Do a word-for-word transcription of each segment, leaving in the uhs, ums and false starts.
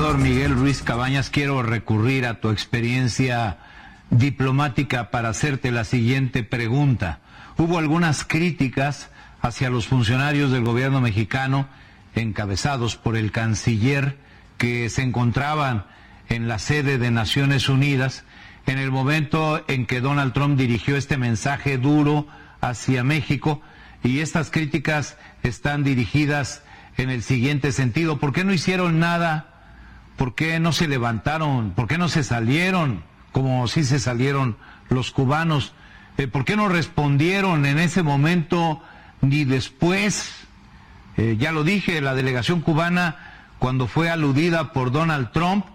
embajador Miguel Ruiz Cabañas, quiero recurrir a tu experiencia diplomática para hacerte la siguiente pregunta. Hubo algunas críticas hacia los funcionarios del gobierno mexicano, encabezados por el canciller, que se encontraban en la sede de Naciones Unidas en el momento en que Donald Trump dirigió este mensaje duro hacia México, y estas críticas están dirigidas en el siguiente sentido: ¿por qué no hicieron nada? ¿Por qué no se levantaron? ¿Por qué no se salieron como sí se salieron los cubanos? Eh, ¿Por qué no respondieron en ese momento ni después? Eh, ya lo dije, la delegación cubana, cuando fue aludida por Donald Trump,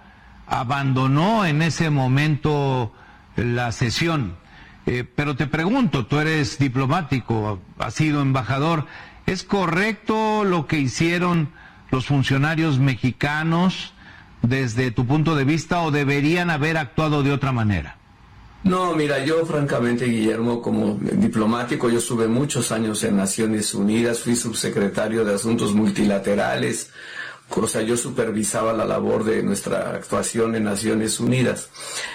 abandonó en ese momento la sesión. Eh, pero te pregunto, tú eres diplomático, has sido embajador, ¿es correcto lo que hicieron los funcionarios mexicanos desde tu punto de vista, o deberían haber actuado de otra manera? No, mira, yo francamente, Guillermo, como diplomático, yo estuve muchos años en Naciones Unidas, fui subsecretario de Asuntos Multilaterales, o sea, yo supervisaba la labor de nuestra actuación en Naciones Unidas.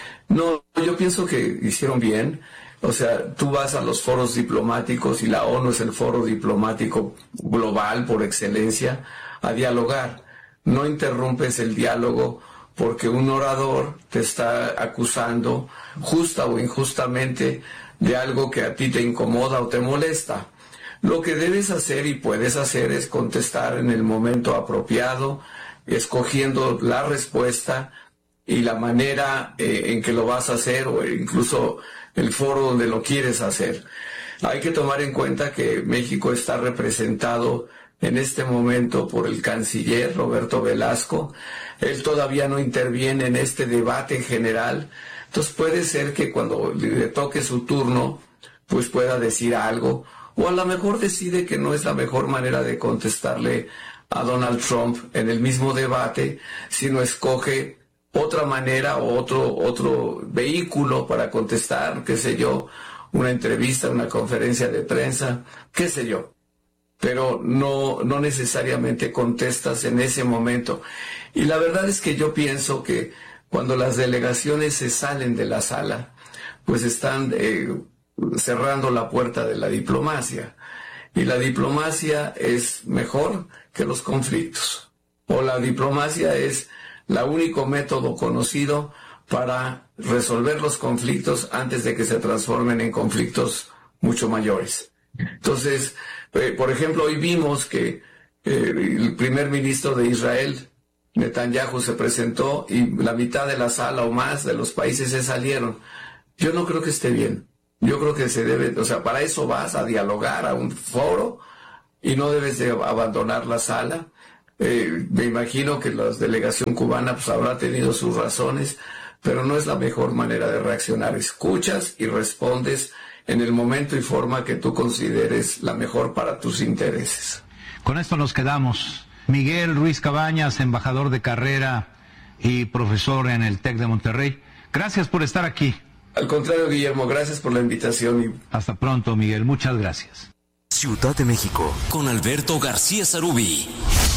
No, yo pienso que hicieron bien. O sea, tú vas a los foros diplomáticos, y la ONU es el foro diplomático global por excelencia, a dialogar. No interrumpes el diálogo porque un orador te está acusando, justa o injustamente, de algo que a ti te incomoda o te molesta. Lo que debes hacer y puedes hacer es contestar en el momento apropiado, escogiendo la respuesta y la manera eh, en que lo vas a hacer, o incluso el foro donde lo quieres hacer. Hay que tomar en cuenta que México está representado en este momento por el canciller Roberto Velasco. Él todavía no interviene en este debate en general. Entonces puede ser que cuando le toque su turno, pues pueda decir algo, o a lo mejor decide que no es la mejor manera de contestarle a Donald Trump en el mismo debate, sino escoge otra manera o otro, otro vehículo para contestar, qué sé yo, una entrevista, una conferencia de prensa, qué sé yo. Pero no, no necesariamente contestas en ese momento. Y la verdad es que yo pienso que cuando las delegaciones se salen de la sala, pues están eh, cerrando la puerta de la diplomacia. Y la diplomacia es mejor que los conflictos. O la diplomacia es el único método conocido para resolver los conflictos antes de que se transformen en conflictos mucho mayores. Entonces, eh, por ejemplo, hoy vimos que eh, el primer ministro de Israel, Netanyahu, se presentó y la mitad de la sala o más de los países se salieron. Yo no creo que esté bien. Yo creo que se debe, o sea, para eso vas a dialogar a un foro y no debes de abandonar la sala. Eh, me imagino que la delegación cubana pues habrá tenido sus razones, pero no es la mejor manera de reaccionar. Escuchas y respondes en el momento y forma que tú consideres la mejor para tus intereses. Con esto nos quedamos. Miguel Ruiz Cabañas, embajador de carrera y profesor en el TEC de Monterrey, gracias por estar aquí. Al contrario, Guillermo, gracias por la invitación. Y... hasta pronto, Miguel, muchas gracias. Ciudad de México, con Alberto García Zarubi.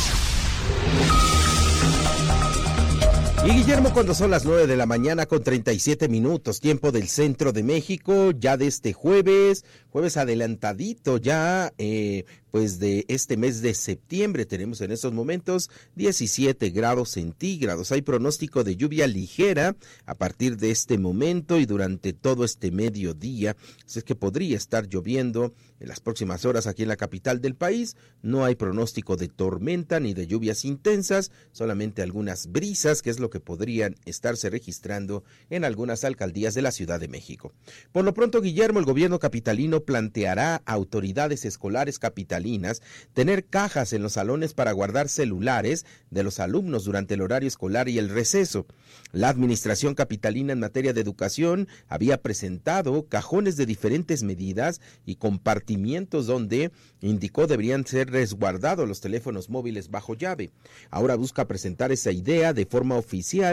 Y Guillermo, cuando son las nueve de la mañana con treinta y siete minutos, tiempo del centro de México, ya de este jueves, jueves adelantadito ya, eh, pues de este mes de septiembre, tenemos en estos momentos diecisiete grados centígrados. Hay pronóstico de lluvia ligera a partir de este momento y durante todo este mediodía, así es que podría estar lloviendo en las próximas horas aquí en la capital del país. No hay pronóstico de tormenta ni de lluvias intensas, solamente algunas brisas, que es lo que podrían estarse registrando en algunas alcaldías de la Ciudad de México. Por lo pronto, Guillermo, el gobierno capitalino planteará a autoridades escolares capitalinas tener cajas en los salones para guardar celulares de los alumnos durante el horario escolar y el receso. La administración capitalina en materia de educación había presentado cajones de diferentes medidas y compartimientos donde indicó deberían ser resguardados los teléfonos móviles bajo llave. Ahora busca presentar esa idea de forma oficial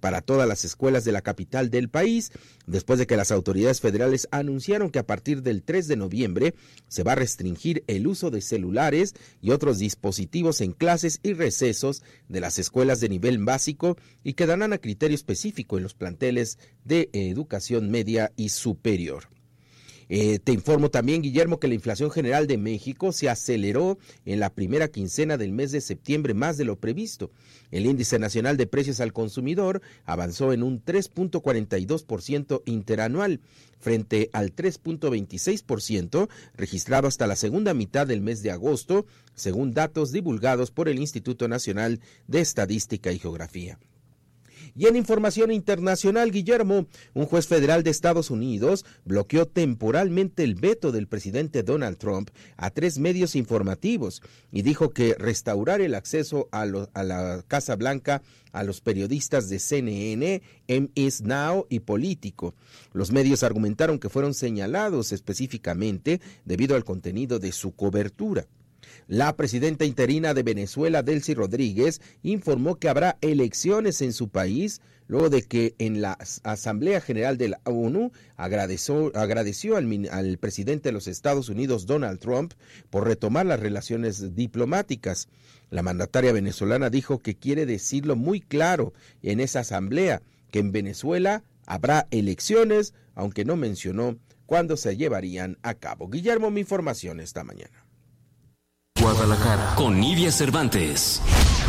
para todas las escuelas de la capital del país, después de que las autoridades federales anunciaron que a partir del tres de noviembre se va a restringir el uso de celulares y otros dispositivos en clases y recesos de las escuelas de nivel básico y quedarán a criterio específico en los planteles de educación media y superior. Eh, te informo también, Guillermo, que la inflación general de México se aceleró en la primera quincena del mes de septiembre más de lo previsto. El índice nacional de precios al consumidor avanzó en un tres punto cuarenta y dos por ciento interanual, frente al tres punto veintiséis por ciento registrado hasta la segunda mitad del mes de agosto, según datos divulgados por el Instituto Nacional de Estadística y Geografía. Y en información internacional, Guillermo, un juez federal de Estados Unidos bloqueó temporalmente el veto del presidente Donald Trump a tres medios informativos y dijo que restaurar el acceso a, lo, a la Casa Blanca a los periodistas de C N N, M S Now y Político. Los medios argumentaron que fueron señalados específicamente debido al contenido de su cobertura. La presidenta interina de Venezuela, Delcy Rodríguez, informó que habrá elecciones en su país luego de que en la Asamblea General de la ONU agradeció, agradeció al, al presidente de los Estados Unidos, Donald Trump, por retomar las relaciones diplomáticas. La mandataria venezolana dijo que quiere decirlo muy claro en esa asamblea, que en Venezuela habrá elecciones, aunque no mencionó cuándo se llevarían a cabo. Guillermo, mi información esta mañana. Guadalajara, con Nidia Cervantes.